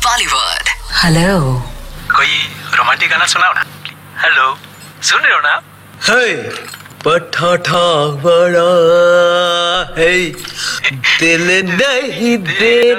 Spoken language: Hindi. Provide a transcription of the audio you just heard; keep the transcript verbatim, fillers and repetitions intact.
बॉलीवुड। हेलो, कोई रोमांटिक गाना सुनाओ ना। हेलो, सुन रहे हो ना? हे पठाठा बड़ा है, दिल नहीं दे